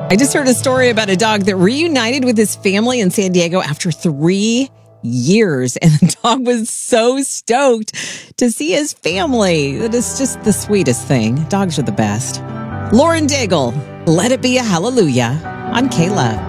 I just heard a story about a dog that reunited with his family in San Diego after 3 years. And the dog was so stoked to see his family. That is just the sweetest thing. Dogs are the best. Lauren Daigle, Let It Be a Hallelujah on K-Love.